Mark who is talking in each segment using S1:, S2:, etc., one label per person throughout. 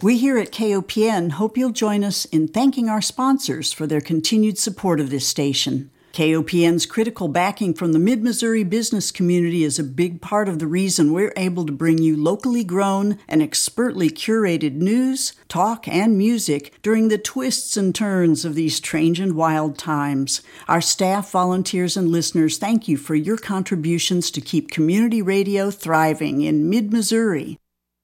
S1: We here at KOPN hope you'll join us in thanking our sponsors for their continued support of this station. KOPN's critical backing from the Mid-Missouri business community is a big part of the reason we're able to bring you locally grown and expertly curated news, talk, and music during the twists and turns of these strange and wild times. Our staff, volunteers, and listeners thank you for your contributions to keep community radio thriving in Mid-Missouri.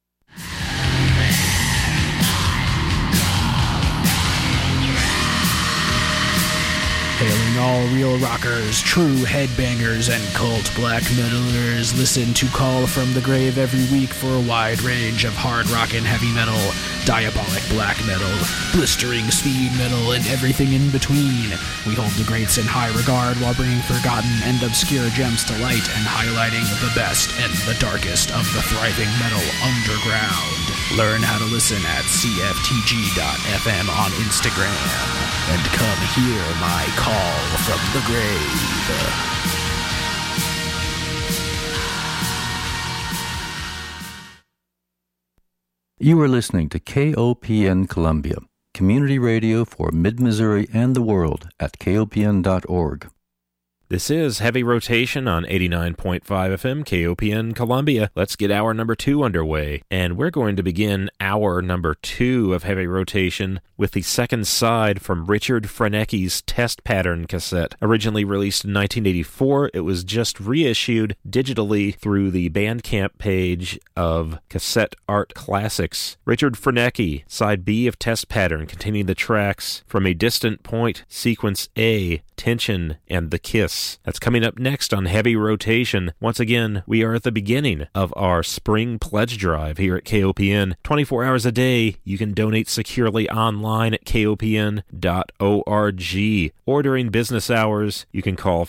S2: Hailing all real rockers, true headbangers, and cult black metalers, listen to Call from the Grave every week for a wide range of hard rock and heavy metal, diabolic black metal, blistering speed metal, and everything in between. We hold the greats in high regard while bringing forgotten and obscure gems to light and highlighting the best and the darkest of the thriving metal underground. Learn how to listen at cftg.fm on Instagram. And come hear my call from the grave.
S3: You are listening to KOPN Columbia, community radio for Mid-Missouri and the world at kopn.org.
S4: This is Heavy Rotation on 89.5 FM KOPN Columbia. Let's get hour number 2 underway. And we're going to begin hour number 2 of Heavy Rotation with the second side from Richard Franecki's Test Pattern cassette. Originally released in 1984, it was just reissued digitally through the Bandcamp page of Cassette Art Classics. Richard Franecki, side B of Test Pattern, containing the tracks From a Distant Point, Sequence A, Tension, and The Kiss. That's coming up next on Heavy Rotation. Once again, we are at the beginning of our spring pledge drive here at KOPN. 24 hours a day, you can donate securely online at kopn.org. Or during business hours, you can call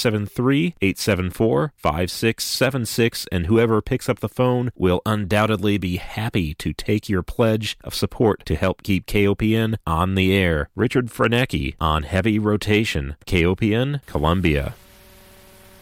S4: 573-874-5676, and whoever picks up the phone will undoubtedly be happy to take your pledge of support to help keep KOPN on the air. Richard Franecki on Heavy Rotation, KOPN Columbia.